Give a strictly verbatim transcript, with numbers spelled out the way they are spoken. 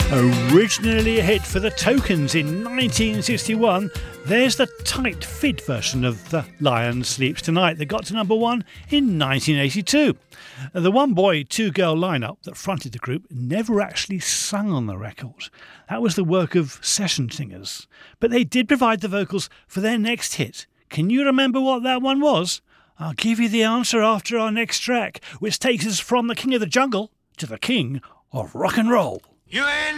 Originally a hit for the Tokens in nineteen sixty-one, there's the tight fit version of The Lion Sleeps Tonight that got to number one in nineteen eighty-two. The one boy, two girl lineup that fronted the group never actually sung on the record. That was the work of session singers. But they did provide the vocals for their next hit. Can you remember what that one was? I'll give you the answer after our next track, which takes us from the King of the Jungle to the King of Rock and Roll. You ain't